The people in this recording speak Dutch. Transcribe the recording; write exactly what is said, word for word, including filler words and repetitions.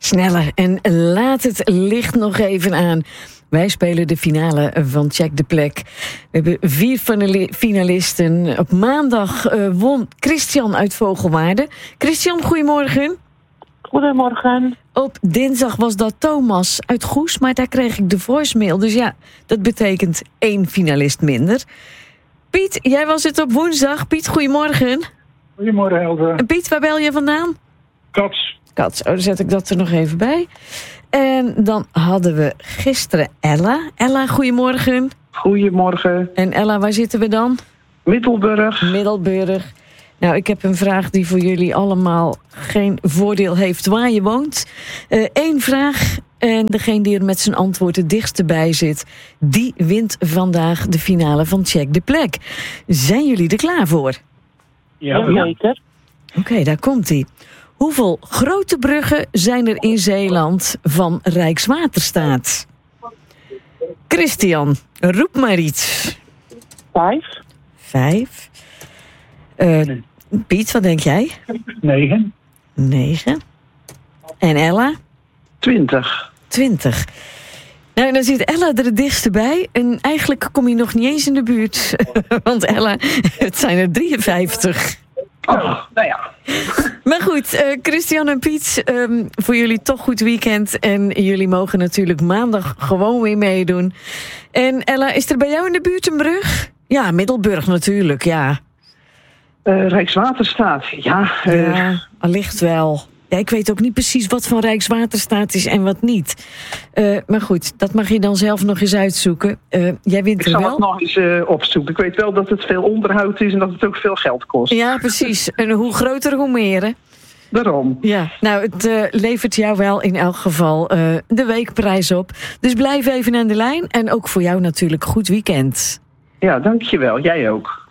Sneller en laat het licht nog even aan. Wij spelen de finale van Check de Plek. We hebben vier finalisten. Op maandag uh, won Christian uit Vogelwaarde. Christian, goedemorgen. Goedemorgen. Op dinsdag was dat Thomas uit Goes, maar daar kreeg ik de voicemail. Dus ja, dat betekent één finalist minder. Piet, jij was het op woensdag. Piet, goedemorgen. Goedemorgen, Helder. En Piet, waar bel je vandaan? Kats. Kats, oh, dan zet ik dat er nog even bij. En dan hadden we gisteren Ella. Ella, goedemorgen. Goedemorgen. En Ella, waar zitten we dan? Middelburg. Middelburg. Nou, ik heb een vraag die voor jullie allemaal geen voordeel heeft waar je woont. Eén uh, vraag en degene die er met zijn antwoord het dichtst bij zit, die wint vandaag de finale van Check de Plek. Zijn jullie er klaar voor? Ja, zeker. Oké, okay, daar komt-ie. Hoeveel grote bruggen zijn er in Zeeland van Rijkswaterstaat? Christian, roep maar iets. Vijf. Vijf. Uh, Piet, wat denk jij? Negen. Negen. En Ella? Twintig. Twintig. Nou, dan zit Ella er het dichtste bij. En eigenlijk kom je nog niet eens in de buurt. Want Ella, het zijn er drieënvijftig. Oh, nou ja. Maar goed, uh, Christian en Piet, um, voor jullie toch goed weekend. En jullie mogen natuurlijk maandag gewoon weer meedoen. En Ella, is er bij jou in de buurt een brug? Ja, Middelburg natuurlijk, ja. Uh, Rijkswaterstaat, ja. Uh... Ja, allicht wel. Ja, ik weet ook niet precies wat van Rijkswaterstaat is en wat niet. Uh, maar goed, dat mag je dan zelf nog eens uitzoeken. Uh, jij wint er wel. Ik zal het nog eens uh, opzoeken. Ik weet wel dat het veel onderhoud is en dat het ook veel geld kost. Ja, precies. En hoe groter, hoe meer, hè? Daarom. Ja, nou, het uh, levert jou wel in elk geval uh, de weekprijs op. Dus blijf even aan de lijn. En ook voor jou natuurlijk goed weekend. Ja, dankjewel. Jij ook.